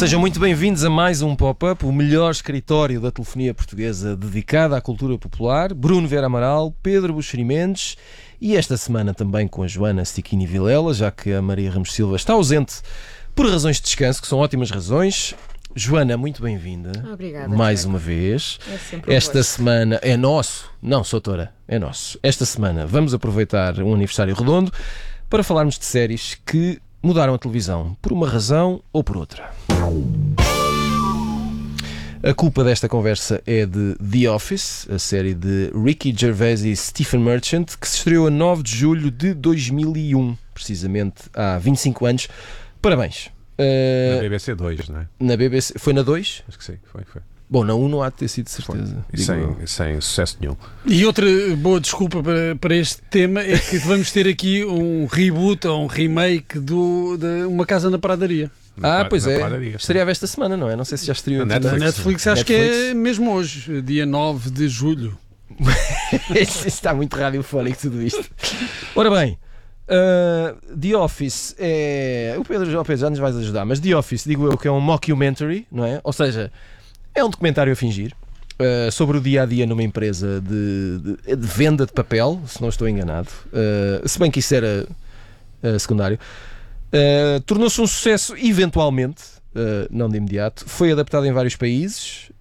Sejam muito bem-vindos a mais um Pop-Up, o melhor escritório da telefonia portuguesa dedicado à cultura popular. Bruno Vieira Amaral, Pedro Buxeri Mendes e esta semana também com a Joana Stichini Vilela, já que a Maria Ramos Silva está ausente por razões de descanso, que são ótimas razões. Joana, muito bem-vinda. Obrigada. Mais uma vez. É sempre Esta semana é nosso. Não, sou doutora, é nosso. Esta semana vamos aproveitar um aniversário redondo para falarmos de séries que mudaram a televisão, por uma razão ou por outra. A culpa desta conversa é de The Office, a série de Ricky Gervais e Stephen Merchant, que se estreou a 9 de julho de 2001, precisamente há 25 anos. Parabéns. Na BBC 2, não é? Na BBC. Foi na 2? Acho que sim, foi. Bom, na 1 não há de ter sido, de certeza. E sem sucesso nenhum. E outra boa desculpa para este tema é que vamos ter aqui um reboot ou um remake de Uma Casa na Pradaria. Pois é. Pradaria, estreava esta semana, não é? Não sei se já estreou. Na Na Netflix, acho que é mesmo hoje, dia 9 de julho. Isso está muito radiofónico tudo isto. Ora bem, The Office é... O Pedro já nos vais ajudar, mas The Office, digo eu, que é um mockumentary, não é? Ou seja, é um documentário a fingir sobre o dia-a-dia numa empresa de venda de papel, se não estou enganado. Se bem que isso era secundário. Tornou-se um sucesso eventualmente, não de imediato. Foi adaptado em vários países.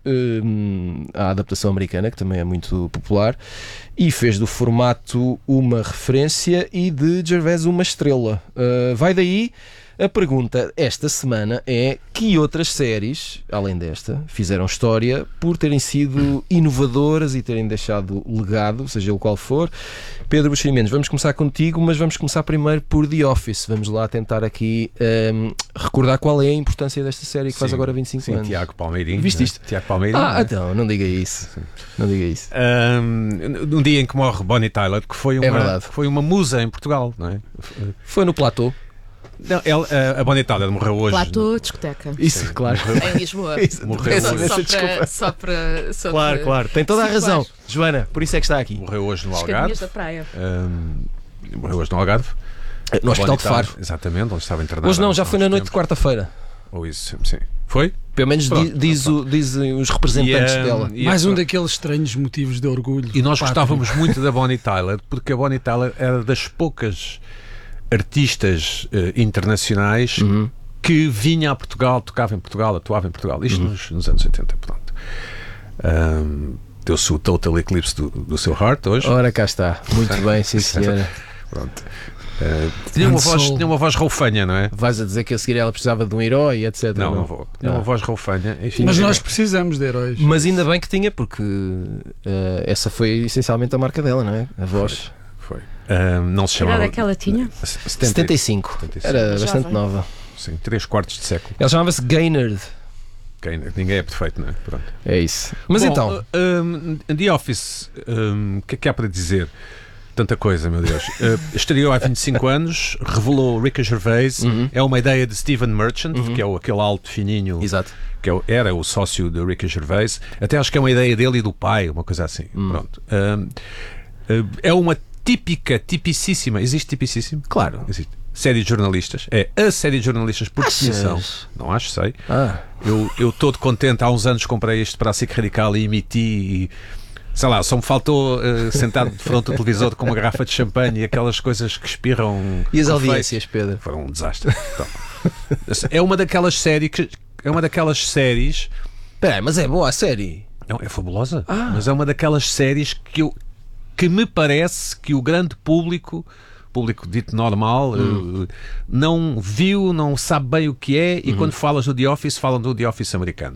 A adaptação americana, que também é muito popular, e fez do formato uma referência e de Gervais uma estrela. Vai daí a pergunta esta semana é: que outras séries, além desta, fizeram história por terem sido inovadoras e terem deixado legado, seja o qual for? Pedro Buxeri Mendes, vamos começar contigo, mas vamos começar primeiro por The Office. Vamos lá tentar aqui recordar qual é a importância desta série que faz agora 25 anos. Tiago Palmeirinho. Viste isto? Tiago Palmeirinho. Então, não diga isso. Não diga isso. Num dia em que morre Bonnie Tyler, que foi uma musa em Portugal, não é? Foi no platô. Não, a Bonnie Tyler morreu hoje. Platô, discoteca. Isso, Sim, claro. Em Lisboa. Morreu hoje. Só para Claro. Tem toda a razão. Joana, por isso é que está aqui. Morreu hoje no Escadinhas Algarve. da praia. Morreu hoje no Algarve. No Hospital de Faro. Exatamente, onde estava internado. Hoje não, já foi na noite de quarta-feira. Ou isso, sim. Foi? Pelo menos dizem os representantes dela. Mais um daqueles estranhos motivos de orgulho. E nós gostávamos muito da Bonnie Tyler, porque a Bonnie Tyler era das poucas artistas internacionais que vinha a Portugal, tocava em Portugal, atuava em Portugal. Isto nos anos 80, portanto. Deu-se o Total Eclipse do seu Heart hoje. Ora, cá está. Muito bem, sim senhora. Pronto. Tinha uma voz roufanha, não é? Vais a dizer que a seguir ela precisava de um herói, etc. Não vou. Tinha uma voz roufanha. Enfim, mas nós precisamos de heróis. Mas ainda bem que tinha, porque essa foi essencialmente a marca dela, não é? A voz. Foi. Não se chamava. Era daquela tinha? 75. Era bastante nova. Sim, 3/4 de século. Ela chamava-se Gaynard. Ninguém é perfeito, não é? Pronto. É isso. Mas então. The Office, o que é que há para dizer? Tanta coisa, meu Deus. Estreou há 25 anos, revelou Ricky Gervais, é uma ideia de Stephen Merchant, que é aquele alto fininho. Exato. Que era o sócio de Ricky Gervais. Até acho que é uma ideia dele e do pai, uma coisa assim. Pronto. É uma tipicíssima. Existe tipicíssimo? Claro. Existe. Série de jornalistas. É a série de jornalistas por definição. Não acho, sei. Eu todo contente, há uns anos comprei isto para a SIC Radical e emiti e, sei lá, só me faltou sentado de frente ao televisor com uma garrafa de champanhe e aquelas coisas que espirram. E as audiências, Pedro? Foram um desastre. Então, é uma daquelas séries. Espera, mas é boa a série? Não, é fabulosa. Mas é uma daquelas séries que me parece que o grande público dito normal, não viu, não sabe bem o que é, e quando falas do The Office, falam do The Office americano.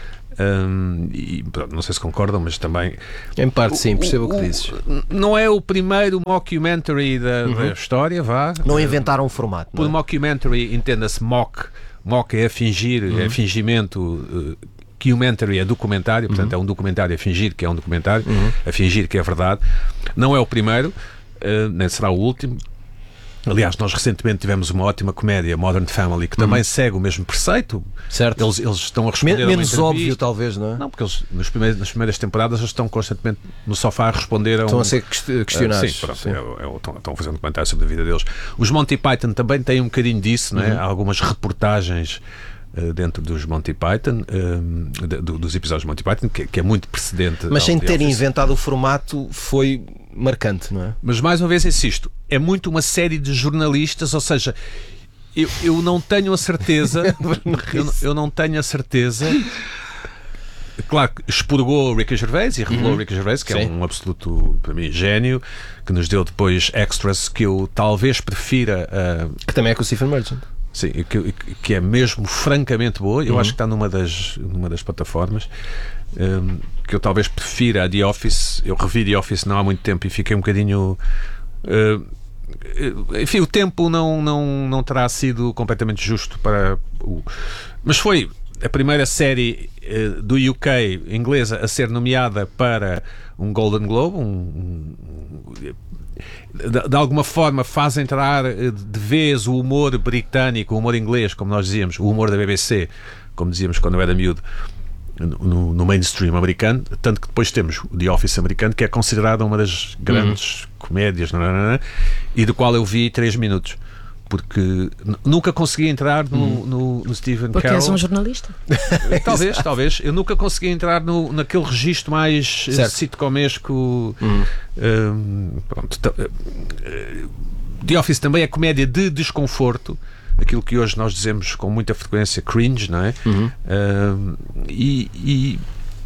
E não sei se concordam, mas também em parte sim, percebo o que dizes. Não é o primeiro mockumentary da história, não inventaram um formato. Por mockumentary entenda-se mock é fingir, é fingimento. Documentary é documentário, portanto é um documentário a fingir que é um documentário, a fingir que é verdade. Não é o primeiro, nem será o último. Aliás, nós recentemente tivemos uma ótima comédia, Modern Family, que também segue o mesmo preceito. Certo. Eles estão a responder menos óbvio, talvez, não é? Não, porque eles, nas primeiras temporadas, eles estão constantemente no sofá a responder a Estão a ser questionados. Sim, pronto, estão a fazer um comentário sobre a vida deles. Os Monty Python também têm um bocadinho disso, não é? Há algumas reportagens dentro dos Monty Python, dos episódios de Monty Python, que é muito precedente. Mas sem The terem Office. inventado o formato foi marcante, não é? Mas mais uma vez insisto, é muito uma série de jornalistas, ou seja, eu não tenho a certeza, eu não tenho a certeza. Claro que expurgou o Ricky Gervais e revelou o Ricky Gervais, que é um absoluto, para mim, gênio, que nos deu depois extras que eu talvez prefira. Que também é com o Stephen Merchant. Sim, que é mesmo francamente boa. Eu acho que está numa das plataformas. Que eu talvez prefira a The Office. Eu revi The Office não há muito tempo e fiquei um bocadinho. Enfim, o tempo não terá sido completamente justo para o. Mas foi a primeira série do UK inglesa a ser nomeada para um Golden Globe. De alguma forma faz entrar de vez o humor britânico, o humor inglês, como nós dizíamos, o humor da BBC, como dizíamos quando eu era miúdo, no mainstream americano, tanto que depois temos o The Office americano, que é considerado uma das grandes comédias, e do qual eu vi 3 minutos. Porque nunca consegui entrar no Stephen Porque Carell. és um jornalista. Talvez. Eu nunca consegui entrar naquele registro mais sitcomesco. Pronto. The Office também é comédia de desconforto, aquilo que hoje nós dizemos com muita frequência cringe, não é? E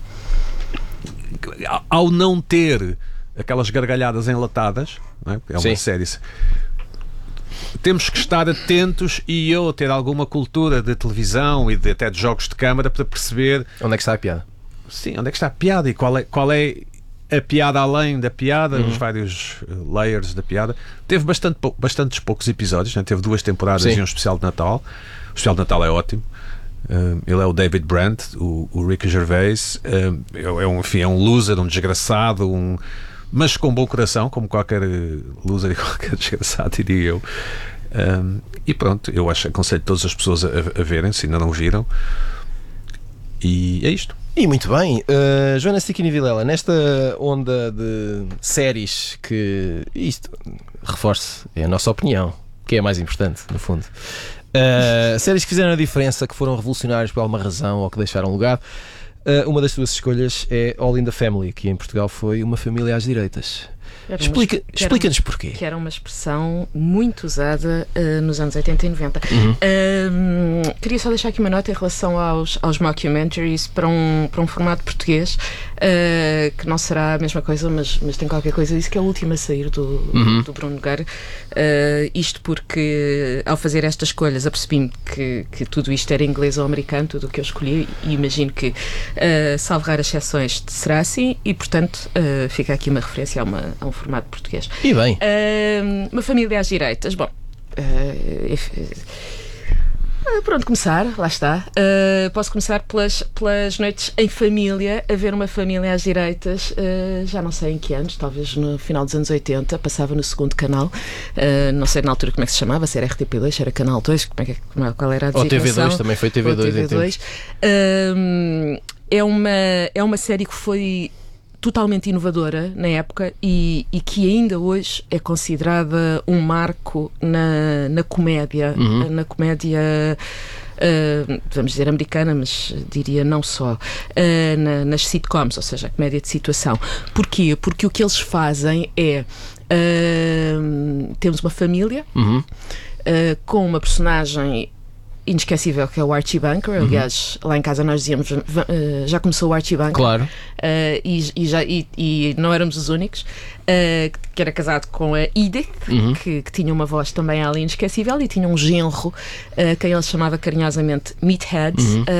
ao não ter aquelas gargalhadas enlatadas, não é? É uma série. Temos que estar atentos, e eu ter alguma cultura de televisão e até de jogos de câmara para perceber onde é que está a piada. Sim, onde é que está a piada e qual é a piada além da piada, os vários layers da piada. Teve bastantes poucos episódios, né? Teve 2 temporadas e um especial de Natal. O especial de Natal é ótimo. Ele é o David Brandt, o Ricky Gervais. É um loser, um desgraçado, mas com bom coração, como qualquer loser e qualquer desgraçado, diria eu. E pronto, eu aconselho todas as pessoas a verem, se ainda não viram. E é isto. E muito bem, Joana Stickini Vilela, nesta onda de séries que isto, reforço, é a nossa opinião, que é a mais importante, no fundo. Séries que fizeram a diferença, que foram revolucionárias por alguma razão ou que deixaram legado. Uma das tuas escolhas é All in the Family, que em Portugal foi uma família às direitas. Explica-nos porquê. Que era uma expressão muito usada nos anos 80 e 90. Queria só deixar aqui uma nota em relação aos mockumentaries para um formato português, que não será a mesma coisa, mas tem qualquer coisa disso, que é o último a sair do Bruno Nogueira. Isto porque, ao fazer estas escolhas, apercebi-me que tudo isto era inglês ou americano, tudo o que eu escolhi, e imagino que, salvo raras exceções, será assim, e portanto fica aqui uma referência a um formato português. E bem. Uma família às direitas. Bom, pronto, começar, lá está. Posso começar pelas noites em família, a ver uma família às direitas, já não sei em que anos, talvez no final dos anos 80, passava no segundo canal, não sei na altura como é que se chamava, se era RTP2, se era Canal 2, qual era a designação. Ou TV2, também foi TV2. É uma série que foi totalmente inovadora na época e que ainda hoje é considerada um marco na comédia, vamos dizer americana, mas diria não só, nas sitcoms, ou seja, a comédia de situação. Porquê? Porque o que eles fazem é temos uma família com uma personagem inesquecível, que é o Archie Bunker. Aliás, lá em casa nós dizíamos já começou o Archie Bunker. Claro. E não éramos os únicos, que era casado com a Edith, que tinha uma voz também ali inesquecível, e tinha um genro, quem ele chamava carinhosamente Meathead,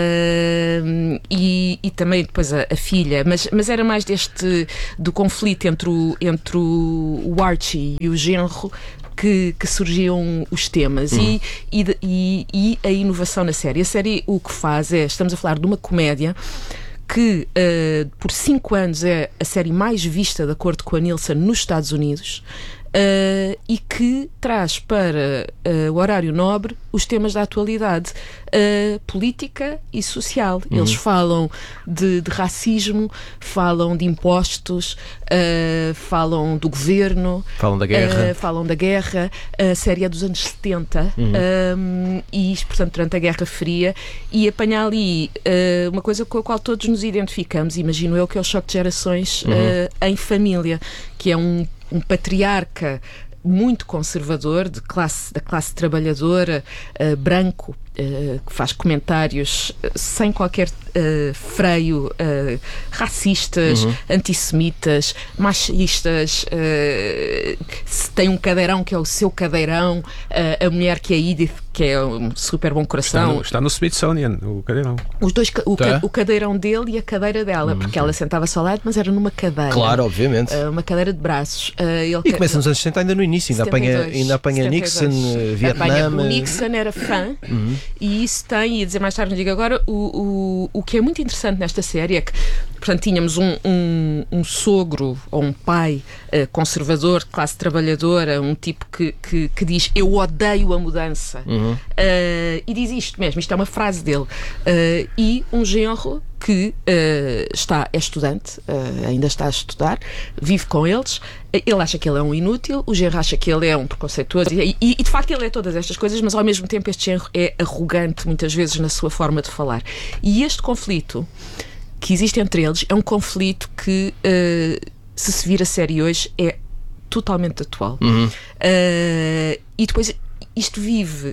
e também depois a filha, mas era mais do conflito entre o Archie e o genro que surgiam os temas e a inovação na série. A série o que faz estamos a falar de uma comédia que por 5 anos é a série mais vista de acordo com a Nielsen nos Estados Unidos. e que traz para o horário nobre os temas da atualidade política e social. Eles falam de racismo, falam de impostos, falam do governo, falam da guerra. A série é dos anos 70 e isto, portanto, durante a Guerra Fria, e apanha ali uma coisa com a qual todos nos identificamos, imagino eu, que é o choque de gerações em família, que é um patriarca muito conservador, da classe trabalhadora, branco, que faz comentários sem qualquer freio, racistas, antissemitas, machistas, tem um cadeirão que é o seu cadeirão, a mulher que é Edith, que é um super bom coração. Está no Smithsonian, o cadeirão. Os dois, o cadeirão dele e a cadeira dela, porque ela sentava-se ao lado, mas era numa cadeira. Claro, obviamente. Uma cadeira de braços. E começa nos anos 60, ainda no início, ainda apanha Nixon, Vietnã. O Nixon era fã, e isso tem, ia dizer mais tarde, não digo agora, o que é muito interessante nesta série é que, portanto, tínhamos um sogro ou um pai conservador, de classe trabalhadora, um tipo que diz: eu odeio a mudança, e diz isto mesmo, isto é uma frase dele, e um genro que é estudante, ainda está a estudar, vive com eles, ele acha que ele é um inútil, o genro acha que ele é um preconceituoso, e de facto ele é todas estas coisas, mas ao mesmo tempo este genro é arrogante muitas vezes na sua forma de falar. E este conflito que existe entre eles é um conflito que, se vir a série hoje, é totalmente atual. E depois isto vive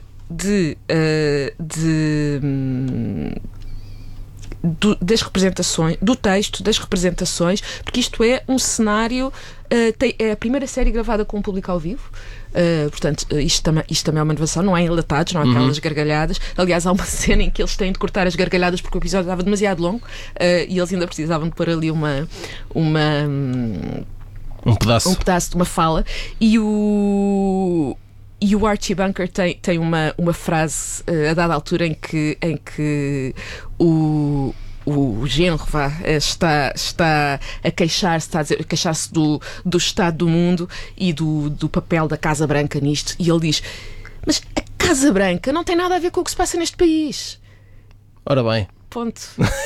das representações, do texto, das representações, porque isto é um cenário, é a primeira série gravada com um público ao vivo. Portanto, isto também é uma inovação, não há enlatados, não há aquelas gargalhadas. Aliás, há uma cena em que eles têm de cortar as gargalhadas porque o episódio estava demasiado longo, e eles ainda precisavam de pôr ali um pedaço de uma fala, e o Archie Bunker tem uma frase a dada altura em que o genro está a queixar-se do estado do mundo e do papel da Casa Branca nisto, e ele diz: mas a Casa Branca não tem nada a ver com o que se passa neste país. Ora bem. Ponto.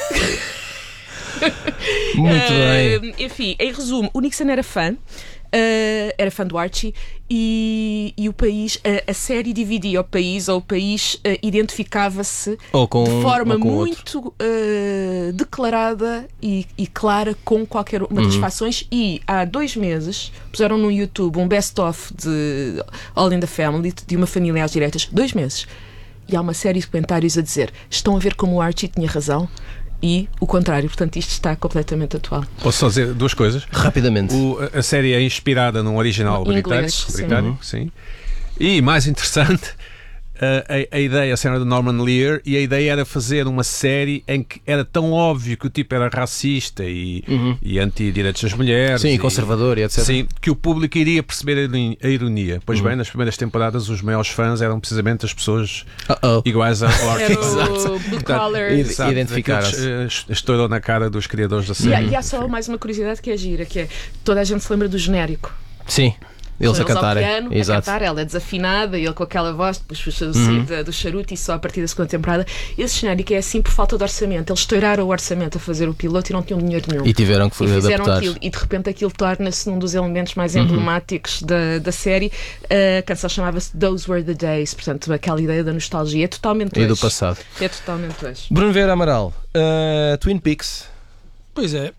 Muito bem. Enfim, em resumo, o Nixon era fã do Archie, e o país, a série dividia o país, ou o país identificava-se de forma muito declarada e clara com qualquer uma das fações. E há 2 meses puseram no YouTube um best-of de All in the Family, de uma família às direitas. 2 meses. E há uma série de comentários a dizer: estão a ver como o Archie tinha razão? E o contrário, portanto, isto está completamente atual. Posso só dizer 2 coisas? Rapidamente. A série é inspirada num original britânico, sim. E, mais interessante, a ideia, a cena do Norman Lear, e a ideia era fazer uma série em que era tão óbvio que o tipo era racista e anti-direitos das mulheres. Sim, conservador e etc. Sim, que o público iria perceber a ironia. Pois bem, nas primeiras temporadas os maiores fãs eram precisamente as pessoas iguais ao Archie. Era o Blue Collar. Identificaram-se. Estourou na cara dos criadores da série. E há só mais uma curiosidade que é gira, que é: toda a gente se lembra do genérico. Sim. Eles a cantarem. A cantar, ela é desafinada, e ele com aquela voz, depois do charuto, e só a partir da segunda temporada. Esse genérico é assim por falta de orçamento. Eles estouraram o orçamento a fazer o piloto e não tinham dinheiro nenhum. E tiveram que adaptar. Aquilo, e de repente aquilo torna-se um dos elementos mais emblemáticos da série. A canção chamava-se Those Were the Days, portanto, aquela ideia da nostalgia. É totalmente hoje. E do passado. É totalmente hoje. Bruno Vieira Amaral, Twin Peaks. Pois é.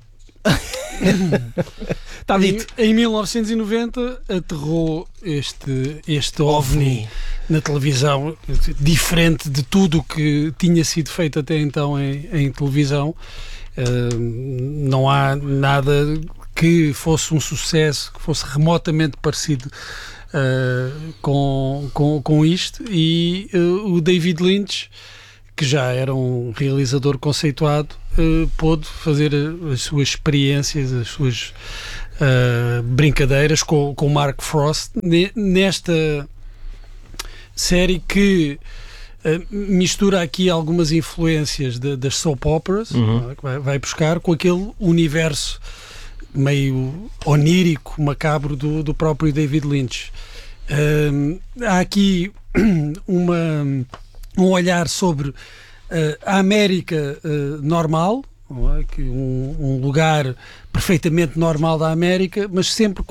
Está dito. Em 1990 aterrou este OVNI na televisão, diferente de tudo o que tinha sido feito até então em televisão. Não há nada que fosse um sucesso, que fosse remotamente parecido com isto, e o David Lynch, que já era um realizador conceituado, pôde fazer as suas experiências, as suas brincadeiras com o Mark Frost nesta série que mistura aqui algumas influências das soap operas, que vai buscar com aquele universo meio onírico, macabro do próprio David Lynch. Há aqui um olhar sobre a América normal, não é? Que um lugar perfeitamente normal da América, mas sempre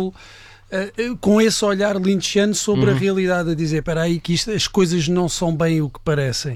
com esse olhar lynchiano sobre a realidade, a dizer, espera aí, que as coisas não são bem o que parecem.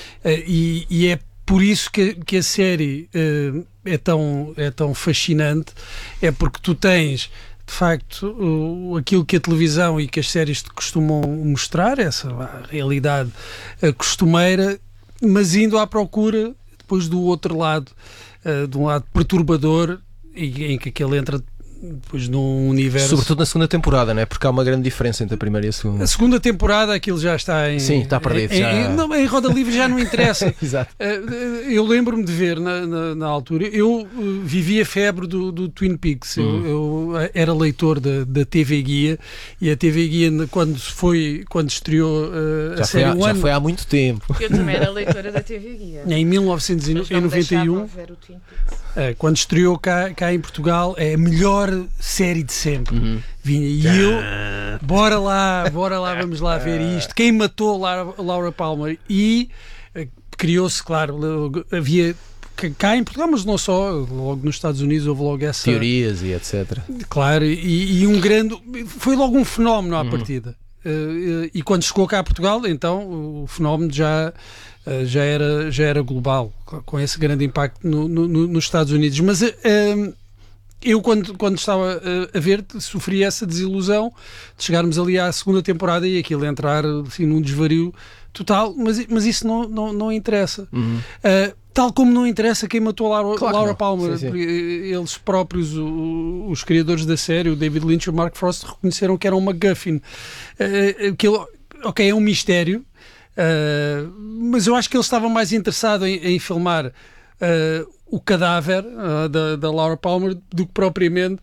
E é por isso que a série é tão fascinante, é porque tu tens, de facto, aquilo que a televisão e que as séries te costumam mostrar, essa realidade costumeira, mas indo à procura depois do outro lado, de um lado perturbador, em que aquele entra depois num universo... Sobretudo na segunda temporada, não é? Porque há uma grande diferença entre a primeira e a segunda. A segunda temporada aquilo já está em... Sim, está perdido. Em roda livre já não interessa. Exato. Eu lembro-me de ver na altura, eu vivia a febre do Twin Peaks, eu era leitor da TV Guia, e a TV Guia quando estreou a série One... Já foi há muito tempo. Eu também era leitora da TV Guia. Em 1991, quando estreou cá em Portugal, é a melhor série de sempre. Vinha e eu, bora lá, vamos lá ver isto. Quem matou Laura Palmer? E criou-se, claro, havia cá em Portugal, mas não só, logo nos Estados Unidos houve logo essa... Teorias e etc. Claro, e um grande... Foi logo um fenómeno à partida. E quando chegou cá a Portugal, então o fenómeno já era global, com esse grande impacto nos Estados Unidos. Mas eu, quando estava a ver, sofri essa desilusão de chegarmos ali à segunda temporada e aquilo entrar assim, num desvario total, mas isso não interessa. Tal como não interessa quem matou a Laura Palmer. Sim. Eles próprios, os criadores da série, o David Lynch e o Mark Frost, reconheceram que era um MacGuffin. Aquilo, ok, é um mistério, mas eu acho que ele estava mais interessado em filmar o cadáver da Laura Palmer do que propriamente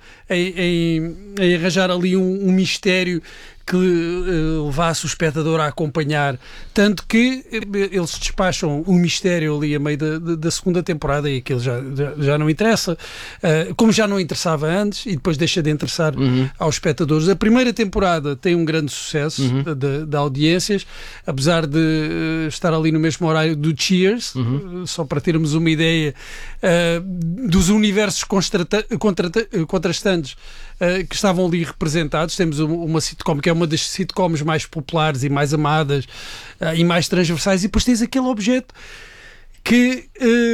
em arranjar ali um mistério que levasse o espectador a acompanhar, tanto que eles despacham o mistério ali a meio da segunda temporada e aquilo já não interessa, como já não interessava antes e depois deixa de interessar aos espectadores. A primeira temporada tem um grande sucesso de audiências, apesar de estar ali no mesmo horário do Cheers, só para termos uma ideia dos universos contrastantes que estavam ali representados. Temos uma sitcom que é uma das sitcoms mais populares e mais amadas e mais transversais, e depois tens aquele objeto que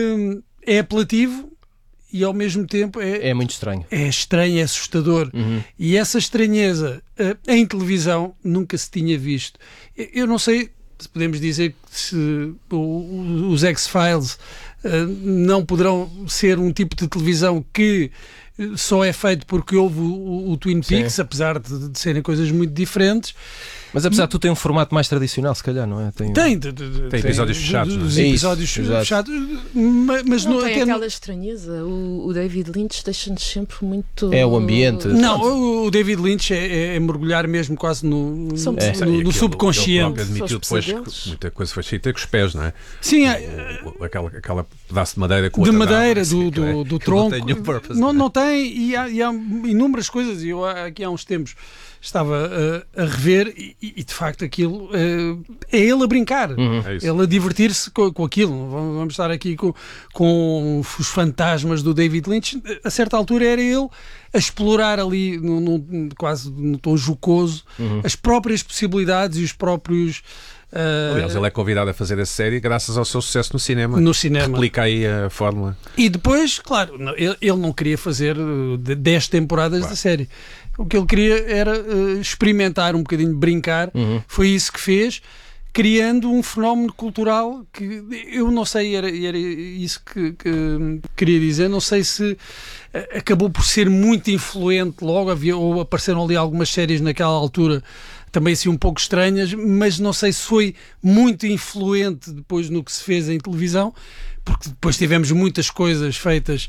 é apelativo e ao mesmo tempo é muito estranho. É estranho, é assustador. E essa estranheza em televisão nunca se tinha visto. Eu não sei se podemos dizer se os X-Files não poderão ser um tipo de televisão que só é feito porque houve o Twin Peaks, apesar de serem coisas muito diferentes. Mas apesar de tudo tem um formato mais tradicional, se calhar, não é? Tem episódios fechados. Os episódios fechados. Mas não tem aquela estranheza. O David Lynch deixa-nos sempre muito... É o ambiente. Não, o David Lynch é mergulhar mesmo quase no subconsciente. Ele admitiu depois que muita coisa foi feita com os pés, não é? Sim. Aquela pedaço de madeira com de outra madeira, dama, do tronco. Não tem, e há inúmeras coisas. Eu aqui há uns tempos estava a rever e de facto aquilo é ele a brincar, ele a divertir-se com aquilo. Vamos estar aqui com os fantasmas do David Lynch. A certa altura era ele a explorar ali quase no tom jocoso as próprias possibilidades e os próprios... Aliás, ele é convidado a fazer a série graças ao seu sucesso no cinema. Replica aí a fórmula. E depois, claro, ele não queria fazer 10 temporadas da série. O que ele queria era experimentar um bocadinho, brincar. Foi isso que fez, criando um fenómeno cultural que eu não sei, era isso que queria dizer. Não sei se acabou por ser muito influente logo, ou apareceram ali algumas séries naquela altura também assim um pouco estranhas, mas não sei se foi muito influente depois no que se fez em televisão, porque depois tivemos muitas coisas feitas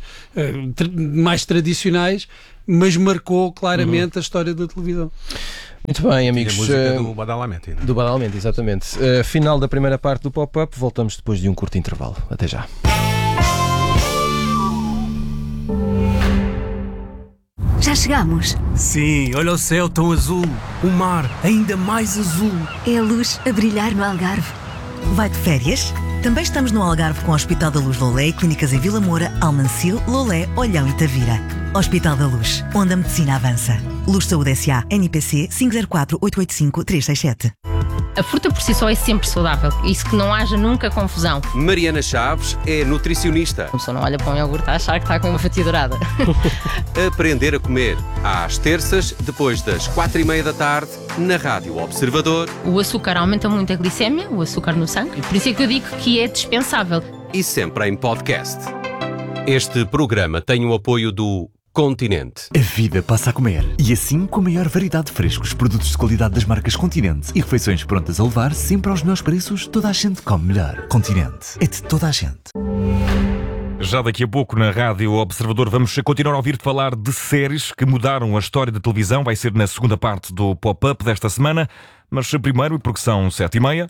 mais tradicionais, mas marcou claramente a história da televisão. Muito bem, amigos. E a música do Badalamenti. Do Badalamenti, exatamente. Final da primeira parte do Pop-Up, voltamos depois de um curto intervalo. Até já. Já chegamos. Sim, olha o céu tão azul. O mar ainda mais azul. É a luz a brilhar no Algarve. Vai de férias? Também estamos no Algarve com o Hospital da Luz Lolé e clínicas em Vila Moura, Almancil, Lolé, Olhão e Tavira. Hospital da Luz, onde a medicina avança. Luz Saúde S.A. NIPC 504-885-367. A fruta por si só é sempre saudável. Isso que não haja nunca confusão. Mariana Chaves é nutricionista. A pessoa não olha para um iogurte a achar que está com uma fatia dourada. Aprender a comer. Às terças, depois das 4:30 da tarde, na Rádio Observador. O açúcar aumenta muito a glicémia, o açúcar no sangue. Por isso é que eu digo que é dispensável. E sempre em podcast. Este programa tem o apoio do Continente. A vida passa a comer. E assim, com a maior variedade de frescos, produtos de qualidade das marcas Continente e refeições prontas a levar sempre aos melhores preços, toda a gente come melhor. Continente. É de toda a gente. Já daqui a pouco na Rádio Observador vamos continuar a ouvir-te falar de séries que mudaram a história da televisão. Vai ser na segunda parte do Pop-Up desta semana. Mas primeiro, porque são 7:30...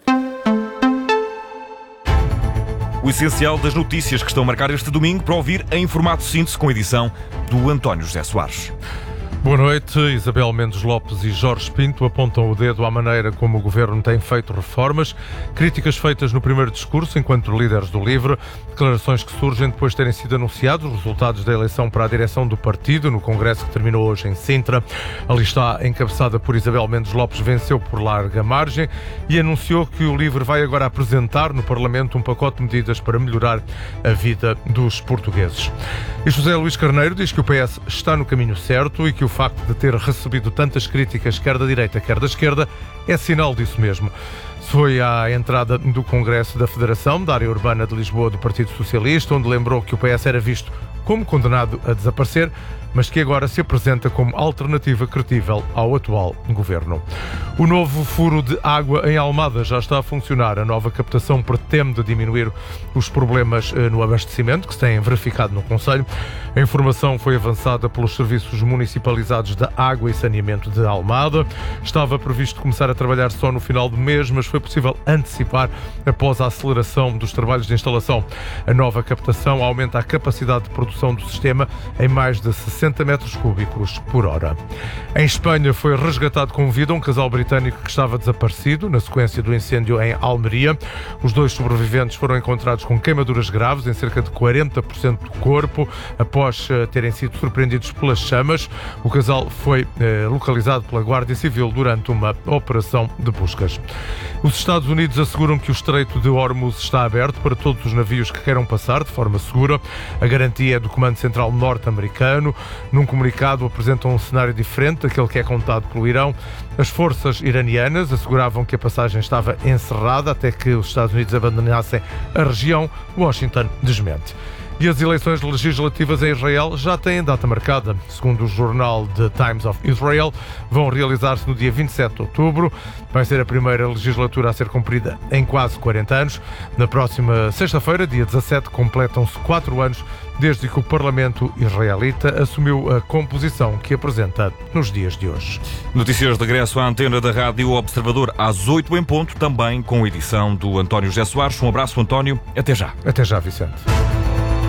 o essencial das notícias que estão a marcar este domingo para ouvir em formato síntese com a edição do António José Soares. Boa noite. Isabel Mendes Lopes e Jorge Pinto apontam o dedo à maneira como o Governo tem feito reformas, críticas feitas no primeiro discurso enquanto líderes do LIVRE, declarações que surgem depois de terem sido anunciados os resultados da eleição para a direção do partido no congresso que terminou hoje em Sintra. A lista encabeçada por Isabel Mendes Lopes venceu por larga margem e anunciou que o LIVRE vai agora apresentar no Parlamento um pacote de medidas para melhorar a vida dos portugueses. E José Luís Carneiro diz que o PS está no caminho certo e que o facto de ter recebido tantas críticas, quer da direita, quer da esquerda, é sinal disso mesmo. Foi à entrada do Congresso da Federação, da Área Urbana de Lisboa, do Partido Socialista, onde lembrou que o PS era visto como condenado a desaparecer, mas que agora se apresenta como alternativa credível ao atual governo. O novo furo de água em Almada já está a funcionar. A nova captação pretende diminuir os problemas no abastecimento que se têm verificado no concelho. A informação foi avançada pelos serviços municipalizados da água e saneamento de Almada. Estava previsto começar a trabalhar só no final do mês, mas foi possível antecipar após a aceleração dos trabalhos de instalação. A nova captação aumenta a capacidade de produção do sistema em mais de 60 metros cúbicos por hora. Em Espanha foi resgatado com vida um casal britânico que estava desaparecido na sequência do incêndio em Almeria. Os dois sobreviventes foram encontrados com queimaduras graves em cerca de 40% do corpo após terem sido surpreendidos pelas chamas. O casal foi localizado pela Guardia Civil durante uma operação de buscas. Os Estados Unidos asseguram que o Estreito de Hormuz está aberto para todos os navios que queiram passar de forma segura. A garantia é do Comando Central norte-americano. Num comunicado apresentam um cenário diferente daquele que é contado pelo Irão. As forças iranianas asseguravam que a passagem estava encerrada até que os Estados Unidos abandonassem a região. Washington desmente. E as eleições legislativas em Israel já têm data marcada. Segundo o jornal The Times of Israel, vão realizar-se no dia 27 de outubro. Vai ser a primeira legislatura a ser cumprida em quase 40 anos. Na próxima sexta-feira, dia 17, completam-se 4 anos desde que o Parlamento israelita assumiu a composição que apresenta nos dias de hoje. Notícias de regresso à antena da Rádio Observador às 8 em ponto, também com edição do António José Soares. Um abraço, António. Até já. Até já, Vicente.